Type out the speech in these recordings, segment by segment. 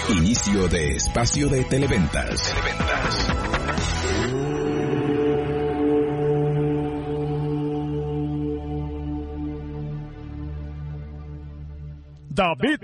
Inicio de espacio de Televentas. David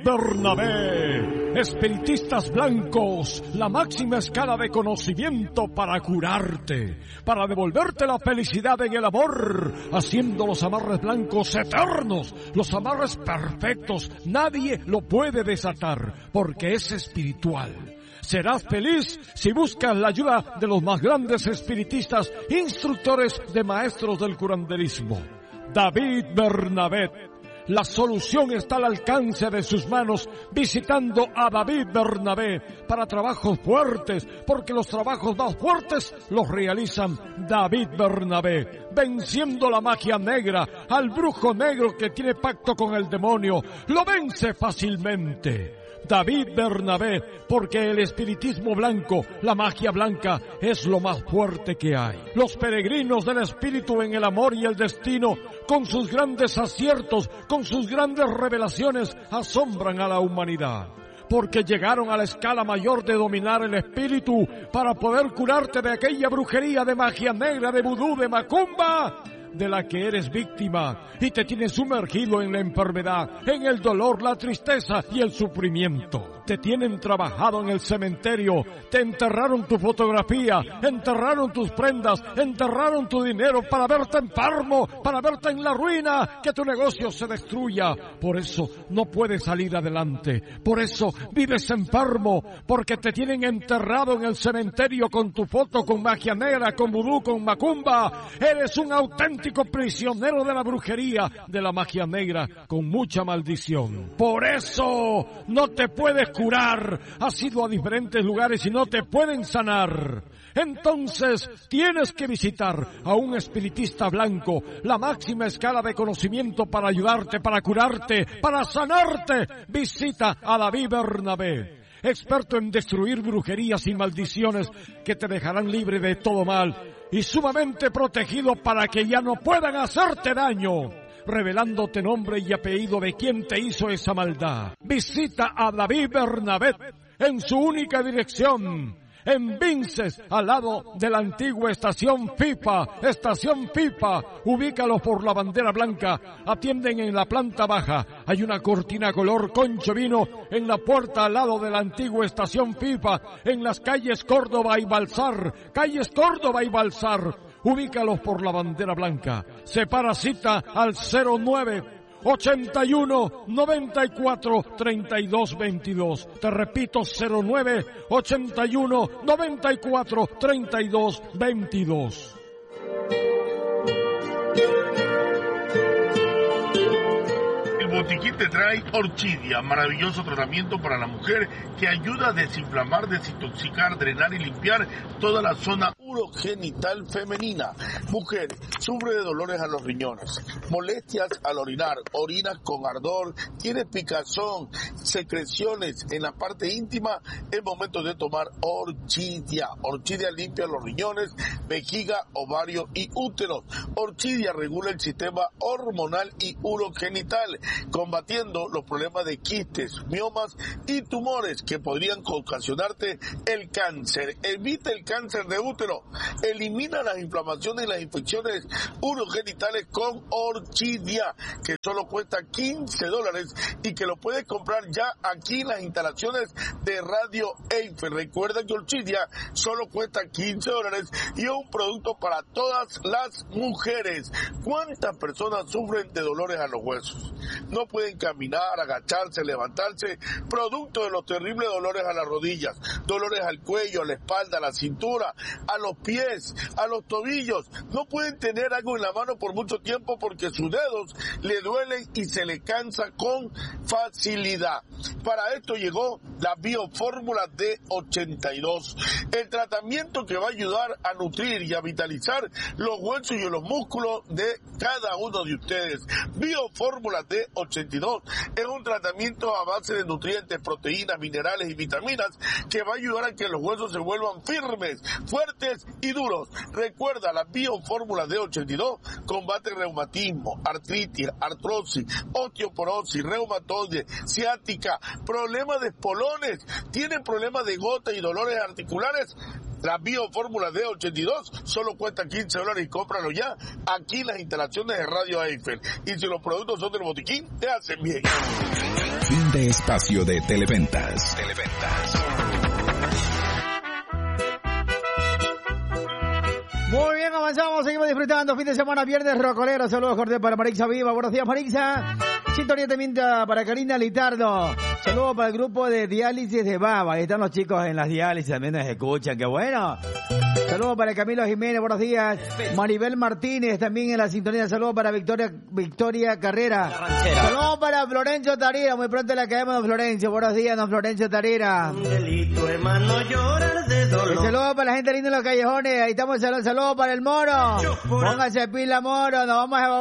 Bernabé, espiritistas blancos, la máxima escala de conocimiento para curarte, para devolverte la felicidad en el amor, haciendo los amarres blancos eternos, los amarres perfectos. Nadie lo puede desatar, porque es espiritual. Serás feliz si buscas la ayuda de los más grandes espiritistas, instructores de maestros del curanderismo. David Bernabé. La solución está al alcance de sus manos visitando a David Bernabé para trabajos fuertes, porque los trabajos más fuertes los realizan David Bernabé, venciendo la magia negra, al brujo negro que tiene pacto con el demonio, lo vence fácilmente. David Bernabé, porque el espiritismo blanco, la magia blanca, es lo más fuerte que hay. Los peregrinos del espíritu en el amor y el destino, con sus grandes aciertos, con sus grandes revelaciones, asombran a la humanidad. Porque llegaron a la escala mayor de dominar el espíritu para poder curarte de aquella brujería de magia negra, de vudú, de macumba, de la que eres víctima y te tienes sumergido en la enfermedad, en el dolor, la tristeza y el sufrimiento. Te tienen trabajado en el cementerio, te enterraron tu fotografía, enterraron tus prendas, enterraron tu dinero para verte enfermo, para verte en la ruina, que tu negocio se destruya. Por eso no puedes salir adelante, por eso vives enfermo, porque te tienen enterrado en el cementerio con tu foto, con magia negra, con vudú, con macumba. Eres un auténtico prisionero de la brujería, de la magia negra, con mucha maldición. Por eso no te puedes curar. Has ido a diferentes lugares y no te pueden sanar. Entonces tienes que visitar a un espiritista blanco, la máxima escala de conocimiento para ayudarte, para curarte, para sanarte. Visita a David Bernabé, experto en destruir brujerías y maldiciones que te dejarán libre de todo mal y sumamente protegido para que ya no puedan hacerte daño, revelándote nombre y apellido de quien te hizo esa maldad. Visita a David Bernabé en su única dirección, en Vinces, al lado de la antigua estación FIFA. Ubícalos por la bandera blanca. Atienden en la planta baja. Hay una cortina color concho vino en la puerta al lado de la antigua estación FIFA, en las calles Córdoba y Balsar. Ubícalos por la bandera blanca. Separa cita al 09-81-94-32-22. Te repito, 09-81-94-32-22. Botiquín te trae Orchidia, maravilloso tratamiento para la mujer que ayuda a desinflamar, desintoxicar, drenar y limpiar toda la zona urogenital femenina. Mujer, sufre de dolores a los riñones, molestias al orinar, orinas con ardor, tiene picazón, secreciones en la parte íntima. Es momento de tomar Orchidia. Orchidia limpia los riñones, vejiga, ovario y útero. Orchidia regula el sistema hormonal y urogenital, combatiendo los problemas de quistes, miomas y tumores que podrían ocasionarte el cáncer. Evita el cáncer de útero, elimina las inflamaciones y las infecciones urogenitales con Orchidia, que solo cuesta $15 y que lo puedes comprar ya aquí en las instalaciones de Radio Eiffel. Recuerda que Orchidia solo cuesta $15 y es un producto para todas las mujeres. ¿Cuántas personas sufren de dolores a los huesos? No pueden caminar, agacharse, levantarse, producto de los terribles dolores a las rodillas, dolores al cuello, a la espalda, a la cintura, a los pies, a los tobillos. No pueden tener algo en la mano por mucho tiempo porque sus dedos le duelen y se le cansa con facilidad. Para esto llegó la Biofórmula D82, el tratamiento que va a ayudar a nutrir y a vitalizar los huesos y los músculos de cada uno de ustedes. Biofórmula D82 es un tratamiento a base de nutrientes, proteínas, minerales y vitaminas que va a ayudar a que los huesos se vuelvan firmes, fuertes suaves y duros. Recuerda, la Biofórmula D82 combate reumatismo, artritis, artrosis, osteoporosis, reumatoide, ciática, problemas de espolones, tienen problemas de gota y dolores articulares. La Biofórmula D82 solo cuesta $15 y cómpralo ya aquí en las instalaciones de Radio Eiffel. Y si los productos son del botiquín, te hacen bien. Fin de espacio de Televentas. Muy bien, avanzamos, seguimos disfrutando. Fin de semana, viernes rocolero. Saludos cordiales para Marixa Viva. Buenos días, Marixa. Sintonía también para Karina Litardo. Saludos para el grupo de diálisis de Baba. Ahí están los chicos en las diálisis, también nos escuchan. ¡Qué bueno! Saludos para Camilo Jiménez, buenos días. Maribel Martínez también en la sintonía. Saludos para Victoria Carrera. Saludos para Florencio Tarira. Muy pronto la caemos, don Florencio. Buenos días, don Florencio Tarira. Un delito, hermano, llorar de dolor. Saludos para la gente linda en los callejones. Ahí estamos, saludos para el Moro. Póngase pila, Moro. Nos vamos a